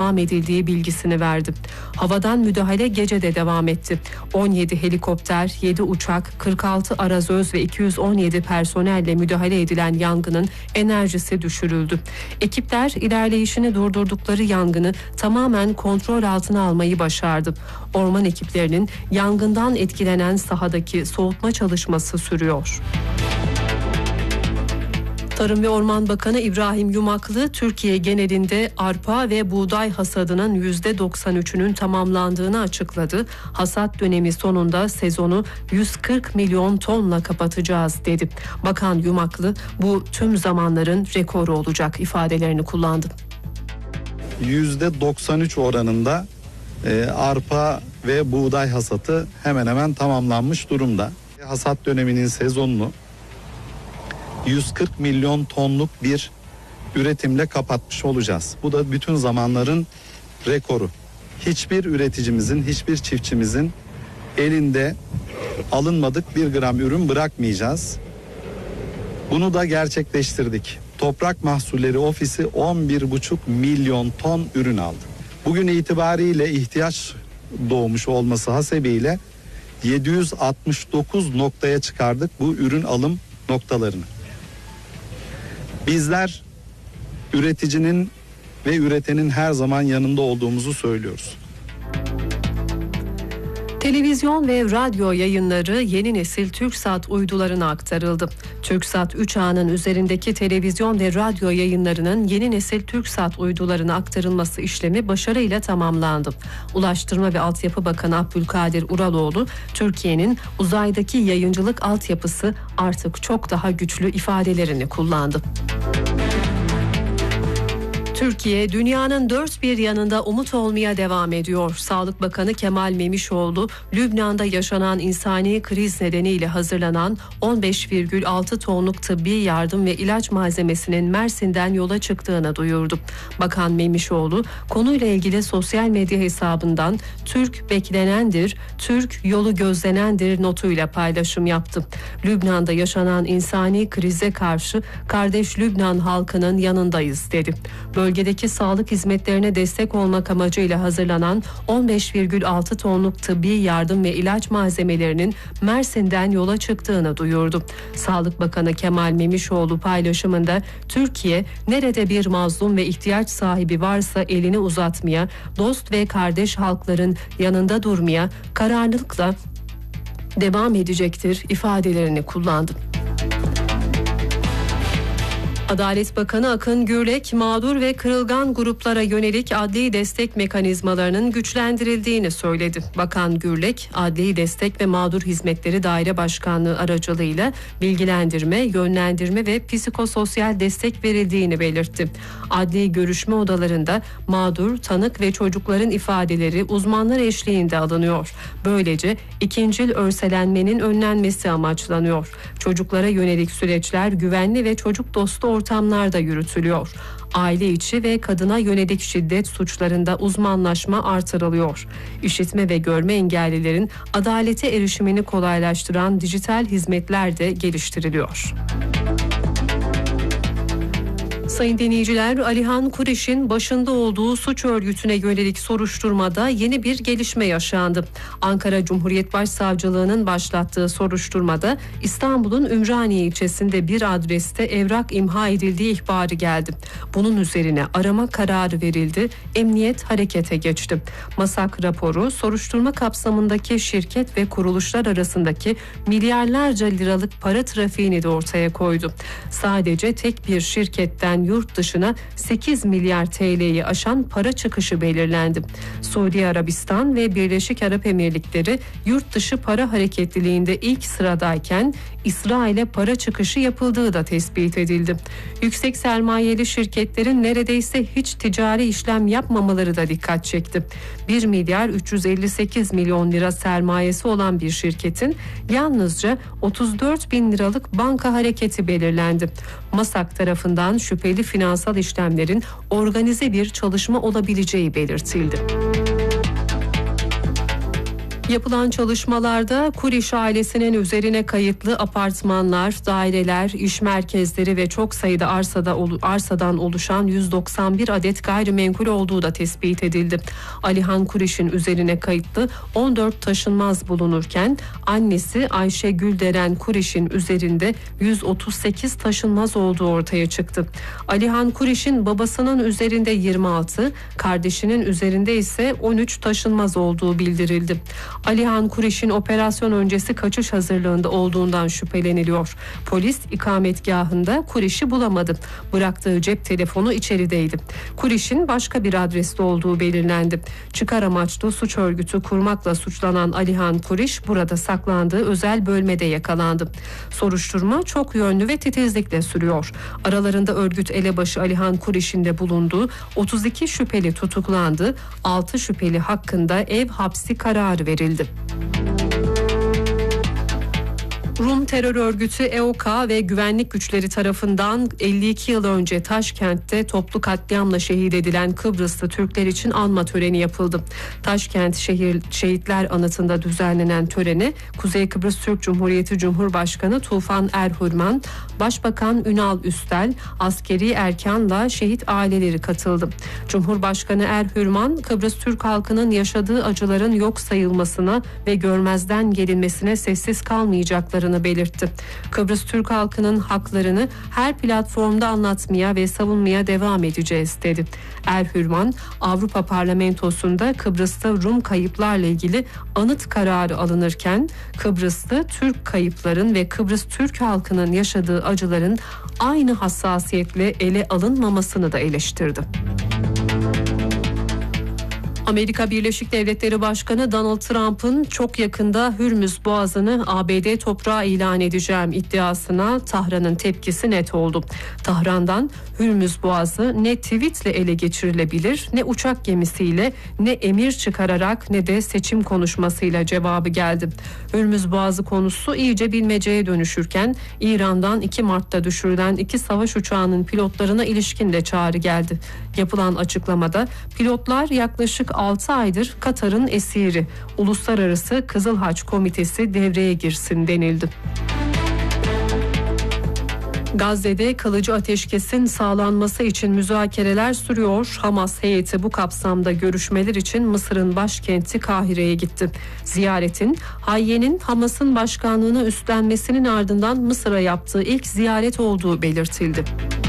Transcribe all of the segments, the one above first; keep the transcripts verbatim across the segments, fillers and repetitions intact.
devam edildiği bilgisini verdi. Havadan müdahale gece de devam etti. on yedi helikopter, yedi uçak, kırk altı arazöz ve iki yüz on yedi personelle müdahale edilen yangının enerjisi düşürüldü. Ekipler ilerleyişini durdurdukları yangını tamamen kontrol altına almayı başardı. Orman ekiplerinin yangından etkilenen sahadaki soğutma çalışması sürüyor. Tarım ve Orman Bakanı İbrahim Yumaklı, Türkiye genelinde arpa ve buğday hasadının yüzde doksan üçünün tamamlandığını açıkladı. Hasat dönemi sonunda sezonu yüz kırk milyon tonla kapatacağız dedi. Bakan Yumaklı, bu tüm zamanların rekoru olacak ifadelerini kullandı. yüzde doksan üç oranında e, arpa ve buğday hasatı hemen hemen tamamlanmış durumda. Hasat döneminin sezonunu yüz kırk milyon tonluk bir üretimle kapatmış olacağız. Bu da bütün zamanların rekoru. Hiçbir üreticimizin, hiçbir çiftçimizin elinde alınmadık bir gram ürün bırakmayacağız. Bunu da gerçekleştirdik. Toprak Mahsulleri Ofisi on bir buçuk milyon ton ürün aldı. Bugün itibariyle ihtiyaç doğmuş olması hasebiyle yedi yüz altmış dokuz noktaya çıkardık bu ürün alım noktalarını. Bizler üreticinin ve üretenin her zaman yanında olduğumuzu söylüyoruz. Televizyon ve radyo yayınları yeni nesil TürkSat uydularına aktarıldı. TürkSat üç A'nın üzerindeki televizyon ve radyo yayınlarının yeni nesil TürkSat uydularına aktarılması işlemi başarıyla tamamlandı. Ulaştırma ve Altyapı Bakanı Abdülkadir Uraloğlu, Türkiye'nin uzaydaki yayıncılık altyapısı artık çok daha güçlü ifadelerini kullandı. Türkiye, dünyanın dört bir yanında umut olmaya devam ediyor. Sağlık Bakanı Kemal Memişoğlu, Lübnan'da yaşanan insani kriz nedeniyle hazırlanan on beş virgül altı tonluk tıbbi yardım ve ilaç malzemesinin Mersin'den yola çıktığını duyurdu. Bakan Memişoğlu, konuyla ilgili sosyal medya hesabından "Türk beklenendir, Türk yolu gözlenendir" notuyla paylaşım yaptı. Lübnan'da yaşanan insani krize karşı kardeş Lübnan halkının yanındayız dedi. Bölgedeki sağlık hizmetlerine destek olmak amacıyla hazırlanan on beş virgül altı tonluk tıbbi yardım ve ilaç malzemelerinin Mersin'den yola çıktığını duyurdu. Sağlık Bakanı Kemal Memişoğlu paylaşımında, Türkiye nerede bir mazlum ve ihtiyaç sahibi varsa elini uzatmaya, dost ve kardeş halkların yanında durmaya kararlılıkla devam edecektir ifadelerini kullandı. Adalet Bakanı Akın Gürlek, mağdur ve kırılgan gruplara yönelik adli destek mekanizmalarının güçlendirildiğini söyledi. Bakan Gürlek, Adli Destek ve Mağdur Hizmetleri Daire Başkanlığı aracılığıyla bilgilendirme, yönlendirme ve psikososyal destek verildiğini belirtti. Adli görüşme odalarında mağdur, tanık ve çocukların ifadeleri uzmanlar eşliğinde alınıyor. Böylece ikincil örselenmenin önlenmesi amaçlanıyor. Çocuklara yönelik süreçler güvenli ve çocuk dostu ortamlarda yürütülüyor. Aile içi ve kadına yönelik şiddet suçlarında uzmanlaşma artırılıyor. İşitme ve görme engellilerin adalete erişimini kolaylaştıran dijital hizmetler de geliştiriliyor. Sayın dinleyiciler, Alihan Kuriş'in başında olduğu suç örgütüne yönelik soruşturmada yeni bir gelişme yaşandı. Ankara Cumhuriyet Başsavcılığı'nın başlattığı soruşturmada İstanbul'un Ümraniye ilçesinde bir adreste evrak imha edildiği ihbarı geldi. Bunun üzerine arama kararı verildi, emniyet harekete geçti. MASAK raporu soruşturma kapsamındaki şirket ve kuruluşlar arasındaki milyarlarca liralık para trafiğini de ortaya koydu. Sadece tek bir şirketten yurt dışına sekiz milyar T L'yi aşan para çıkışı belirlendi. Suudi Arabistan ve Birleşik Arap Emirlikleri yurt dışı para hareketliliğinde ilk sıradayken İsrail'e para çıkışı yapıldığı da tespit edildi. Yüksek sermayeli şirketlerin neredeyse hiç ticari işlem yapmamaları da dikkat çekti. bir milyar üç yüz elli sekiz milyon lira sermayesi olan bir şirketin yalnızca otuz dört bin liralık banka hareketi belirlendi. MASAK tarafından şüpheli finansal işlemlerin organize bir çalışma olabileceği belirtildi. Yapılan çalışmalarda Kuriş ailesinin üzerine kayıtlı apartmanlar, daireler, iş merkezleri ve çok sayıda arsada arsadan oluşan yüz doksan bir adet gayrimenkul olduğu da tespit edildi. Alihan Kuriş'in üzerine kayıtlı on dört taşınmaz bulunurken annesi Ayşe Gülderen Kuriş'in üzerinde yüz otuz sekiz taşınmaz olduğu ortaya çıktı. Alihan Kuriş'in babasının üzerinde yirmi altı, kardeşinin üzerinde ise on üç taşınmaz olduğu bildirildi. Alihan Kuriş'in operasyon öncesi kaçış hazırlığında olduğundan şüpheleniliyor. Polis ikametgahında Kuriş'i bulamadı. Bıraktığı cep telefonu içerideydi. Kuriş'in başka bir adreste olduğu belirlendi. Çıkar amaçlı suç örgütü kurmakla suçlanan Alihan Kuriş burada saklandığı özel bölmede yakalandı. Soruşturma çok yönlü ve titizlikle sürüyor. Aralarında örgüt elebaşı Alihan Kuriş'in de bulunduğu otuz iki şüpheli tutuklandı. altı şüpheli hakkında ev hapsi kararı verildi. Rum terör örgütü E O K ve güvenlik güçleri tarafından elli iki yıl önce Taşkent'te toplu katliamla şehit edilen Kıbrıslı Türkler için anma töreni yapıldı. Taşkent şehir şehitler anıtında düzenlenen törene Kuzey Kıbrıs Türk Cumhuriyeti Cumhurbaşkanı Tufan Erhürman, Başbakan Ünal Üstel, askeri erkanla şehit aileleri katıldı. Cumhurbaşkanı Erhürman, Kıbrıs Türk halkının yaşadığı acıların yok sayılmasına ve görmezden gelinmesine sessiz kalmayacaklarını belirtti. Kıbrıs Türk halkının haklarını her platformda anlatmaya ve savunmaya devam edeceğiz dedi. Erhürman, Avrupa Parlamentosu'nda Kıbrıs'ta Rum kayıplarla ilgili anıt kararı alınırken Kıbrıs'ta Türk kayıpların ve Kıbrıs Türk halkının yaşadığı acıların aynı hassasiyetle ele alınmamasını da eleştirdi. Amerika Birleşik Devletleri Başkanı Donald Trump'ın çok yakında Hürmüz Boğazı'nı A B D toprağı ilan edeceğim iddiasına Tahran'ın tepkisi net oldu. Tahran'dan Hürmüz Boğazı ne tweetle ele geçirilebilir, ne uçak gemisiyle, ne emir çıkararak, ne de seçim konuşmasıyla cevabı geldi. Hürmüz Boğazı konusu iyice bilmeceye dönüşürken İran'dan iki Mart'ta düşürülen iki savaş uçağının pilotlarına ilişkin de çağrı geldi. Yapılan açıklamada pilotlar yaklaşık altı aydır Katar'ın esiri. Uluslararası Kızıl Haç Komitesi devreye girsin denildi. Gazze'de kalıcı ateşkesin sağlanması için müzakereler sürüyor. Hamas heyeti bu kapsamda görüşmeler için Mısır'ın başkenti Kahire'ye gitti. Ziyaretin Hayye'nin Hamas'ın başkanlığını üstlenmesinin ardından Mısır'a yaptığı ilk ziyaret olduğu belirtildi.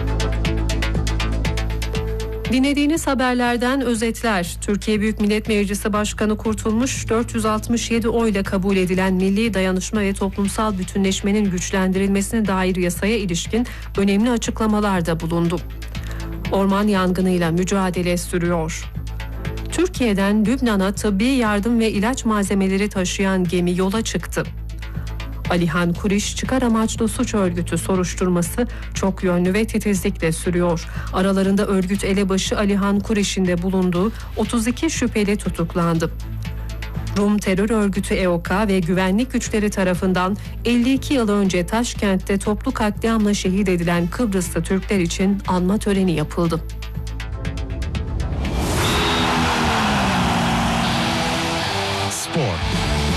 Dinlediğiniz haberlerden özetler. Türkiye Büyük Millet Meclisi Başkanı Kurtulmuş, dört yüz altmış yedi oyla kabul edilen Milli Dayanışma ve Toplumsal Bütünleşmenin güçlendirilmesine dair yasaya ilişkin önemli açıklamalarda bulundu. Orman yangınıyla mücadele sürüyor. Türkiye'den Lübnan'a tıbbi yardım ve ilaç malzemeleri taşıyan gemi yola çıktı. Alihan Kuriş çıkar amaçlı suç örgütü soruşturması çok yönlü ve titizlikle sürüyor. Aralarında örgüt elebaşı Alihan Kuriş'in de bulunduğu otuz iki şüpheli tutuklandı. Rum terör örgütü E O K ve güvenlik güçleri tarafından elli iki yıl önce Taşkent'te toplu katliamla şehit edilen Kıbrıslı Türkler için anma töreni yapıldı. Spor.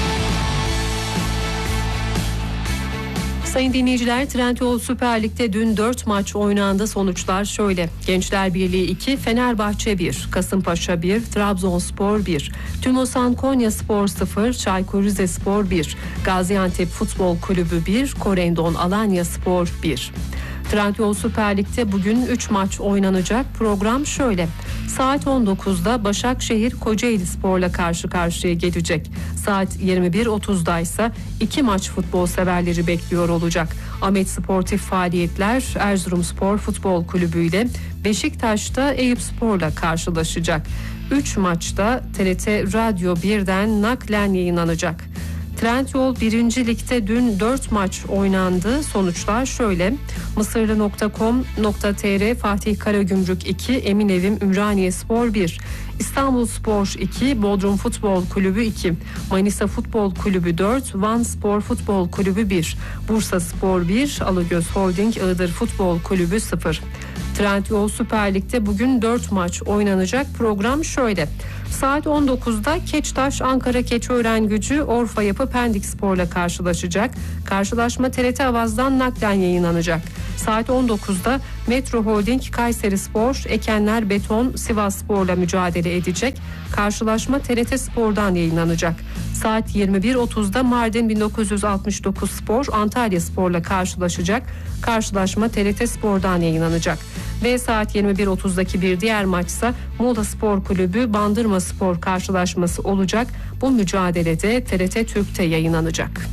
Sayın dinleyiciler, Trendyol Süper Lig'de dün dört maç oynandı. Sonuçlar şöyle: Gençler Birliği iki, Fenerbahçe bir, Kasımpaşa bir, Trabzonspor bir, Tümosan Konyaspor sıfır, Çaykur Rizespor bir, Gaziantep Futbol Kulübü bir, Korendon Alanyaspor bir. Trendyol Süper Lig'de bugün üç maç oynanacak. Program şöyle: saat on dokuzda Başakşehir Kocaelispor'la karşı karşıya gelecek. Saat yirmi bir otuzda ise iki maç futbol severleri bekliyor olacak. Ahmet Sportif Faaliyetler Erzurumspor Futbol Kulübü ile Beşiktaş'ta Eyüpspor'la karşılaşacak. üç maçta T R T Radyo birden naklen yayınlanacak. Trendyol birinci Lig'de dün dört maç oynandı. Sonuçlar şöyle: Mısırlı nokta com nokta t r Fatih Karagümrük iki, Eminevim Ümraniyespor bir, İstanbulspor iki, Bodrum Futbol Kulübü iki, Manisa Futbol Kulübü dört, Van Spor Futbol Kulübü bir, Bursaspor bir, Alıgöz Holding Iğdır Futbol Kulübü sıfır. Trendyol Süper Lig'de bugün dört maç oynanacak. Program şöyle: Saat on dokuzda Keçtaş Ankara Keçiören-Gücü Orfa Yapı Pendik Spor'la karşılaşacak. Karşılaşma T R T Avaz'dan naklen yayınlanacak. Saat on dokuzda Metro Holding Kayseri Spor, Ekenler Beton Sivas Spor'la mücadele edecek. Karşılaşma T R T Spor'dan yayınlanacak. Saat yirmi bir otuzda Mardin bin dokuz yüz altmış dokuz Spor Antalya Spor'la karşılaşacak. Karşılaşma T R T Spor'dan yayınlanacak. Ve saat yirmi bir otuzdaki bir diğer maçsa Muğla Spor Kulübü Bandırma Spor karşılaşması olacak. Bu mücadelede T R T Türk'te yayınlanacak.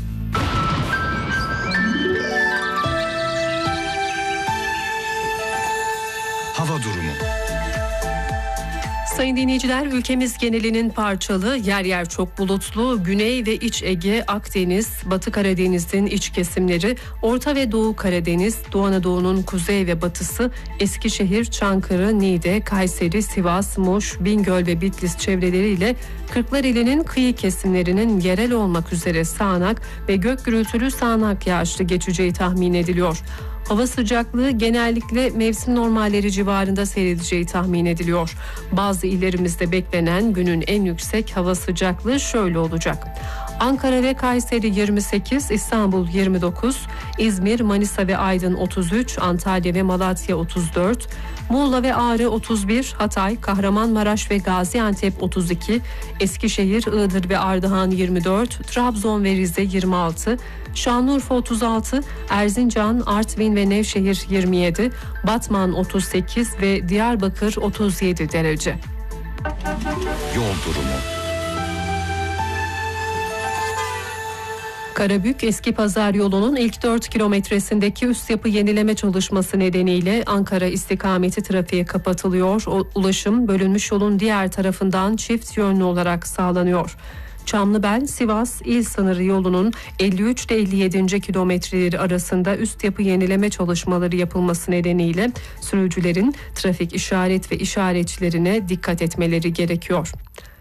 Hava durumu. Sayın dinleyiciler, ülkemiz genelinin parçalı, yer yer çok bulutlu, Güney ve İç Ege, Akdeniz, Batı Karadeniz'in iç kesimleri, Orta ve Doğu Karadeniz, Doğu Anadolu'nun kuzey ve batısı, Eskişehir, Çankırı, Niğde, Kayseri, Sivas, Muş, Bingöl ve Bitlis çevreleriyle Kırklareli'nin kıyı kesimlerinin yerel olmak üzere sağanak ve gök gürültülü sağanak yağışlı geçeceği tahmin ediliyor. Hava sıcaklığı genellikle mevsim normalleri civarında seyredeceği tahmin ediliyor. Bazı illerimizde beklenen günün en yüksek hava sıcaklığı şöyle olacak. Ankara ve Kayseri yirmi sekiz, İstanbul yirmi dokuz, İzmir, Manisa ve Aydın otuz üç, Antalya ve Malatya otuz dört, Muğla ve Ağrı otuz bir, Hatay, Kahramanmaraş ve Gaziantep otuz iki, Eskişehir, Iğdır ve Ardahan yirmi dört, Trabzon ve Rize yirmi altı, Şanlıurfa otuz altı, Erzincan, Artvin ve Nevşehir yirmi yedi, Batman otuz sekiz ve Diyarbakır otuz yedi derece. Yol durumu. Karabük Eskipazar yolunun ilk dört kilometresindeki üst yapı yenileme çalışması nedeniyle Ankara istikameti trafiğe kapatılıyor. O, ulaşım bölünmüş yolun diğer tarafından çift yönlü olarak sağlanıyor. Çamlıbel Sivas il sınırı yolunun elli üç ile elli yedinci kilometreleri arasında üst yapı yenileme çalışmaları yapılması nedeniyle sürücülerin trafik işaret ve işaretçilerine dikkat etmeleri gerekiyor.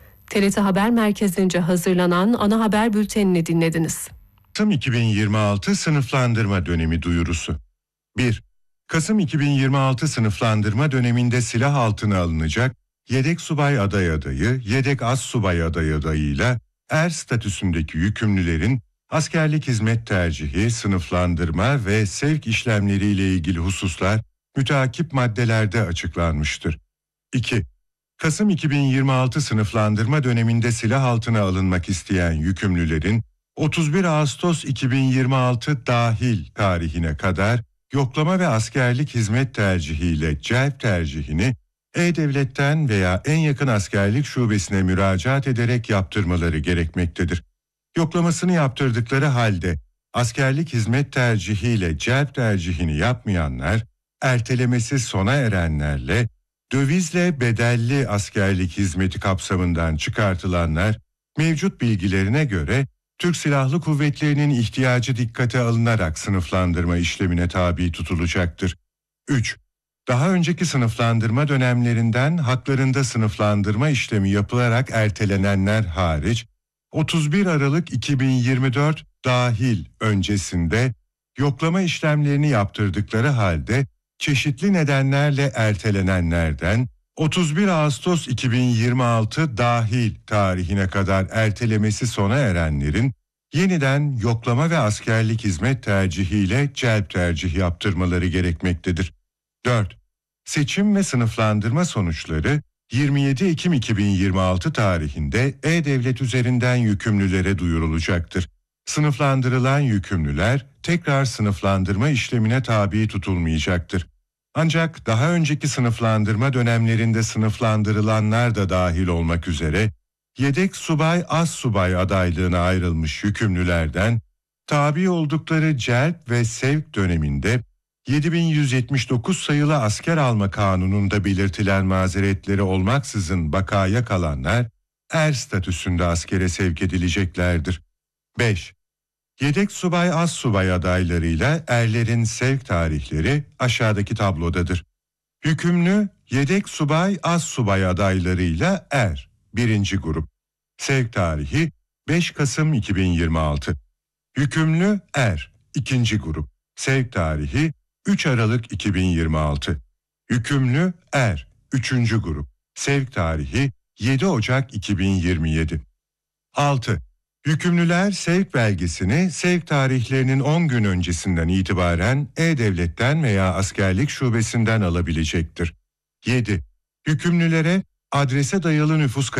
T R T Haber Merkezi'nce hazırlanan ana haber bültenini dinlediniz. Kasım iki bin yirmi altı sınıflandırma dönemi duyurusu. bir. Kasım iki bin yirmi altı sınıflandırma döneminde silah altına alınacak yedek subay aday adayı, yedek az subay aday adayıyla er statüsündeki yükümlülerin askerlik hizmet tercihi, sınıflandırma ve sevk işlemleriyle ilgili hususlar müteakip maddelerde açıklanmıştır. iki. Kasım iki bin yirmi altı sınıflandırma döneminde silah altına alınmak isteyen yükümlülerin otuz bir Ağustos iki bin yirmi altı dahil tarihine kadar yoklama ve askerlik hizmet tercihiyle celp tercihini E-Devlet'ten veya en yakın askerlik şubesine müracaat ederek yaptırmaları gerekmektedir. Yoklamasını yaptırdıkları halde askerlik hizmet tercihiyle celp tercihini yapmayanlar, ertelemesi sona erenlerle dövizle bedelli askerlik hizmeti kapsamından çıkartılanlar mevcut bilgilerine göre Türk Silahlı Kuvvetleri'nin ihtiyacı dikkate alınarak sınıflandırma işlemine tabi tutulacaktır. üç. Daha önceki sınıflandırma dönemlerinden haklarında sınıflandırma işlemi yapılarak ertelenenler hariç otuz bir Aralık iki bin yirmi dört dahil öncesinde yoklama işlemlerini yaptırdıkları halde çeşitli nedenlerle ertelenenlerden otuz bir Ağustos iki bin yirmi altı dahil tarihine kadar ertelemesi sona erenlerin yeniden yoklama ve askerlik hizmet tercihiyle celp tercih yaptırmaları gerekmektedir. dört. Seçim ve sınıflandırma sonuçları yirmi yedi Ekim iki bin yirmi altı tarihinde E-Devlet üzerinden yükümlülere duyurulacaktır. Sınıflandırılan yükümlüler tekrar sınıflandırma işlemine tabi tutulmayacaktır. Ancak daha önceki sınıflandırma dönemlerinde sınıflandırılanlar da dahil olmak üzere yedek subay az subay adaylığına ayrılmış yükümlülerden tabi oldukları celp ve sevk döneminde yedi bin yüz yetmiş dokuz sayılı asker alma kanununda belirtilen mazeretleri olmaksızın bakaya kalanlar er statüsünde askere sevk edileceklerdir. beş. Yedek subay az subay adaylarıyla erlerin sevk tarihleri aşağıdaki tablodadır. Yükümlü yedek subay az subay adaylarıyla er birinci grup. Sevk tarihi beş Kasım iki bin yirmi altı. Yükümlü er ikinci grup. Sevk tarihi üç Aralık iki bin yirmi altı. Yükümlü er üçüncü grup. Sevk tarihi yedi Ocak iki bin yirmi yedi. altı. Yükümlüler sevk belgesini sevk tarihlerinin on gün öncesinden itibaren E-Devlet'ten veya askerlik şubesinden alabilecektir. yedi. Yükümlülere adrese dayalı nüfus